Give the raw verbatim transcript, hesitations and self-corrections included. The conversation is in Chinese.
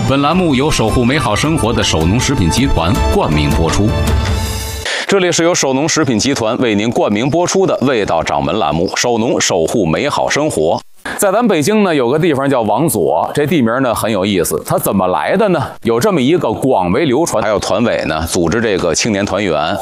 本栏目由守护美好生活的守农食品集团冠名播出。这里是由守农食品集团为您冠名播出的《味道掌门》栏目，守农守护美好生活。在咱北京呢，有个地方叫王佐，这地名呢很有意思。它怎么来的呢？有这么一个广为流传，还有团委呢组织这个青年团员，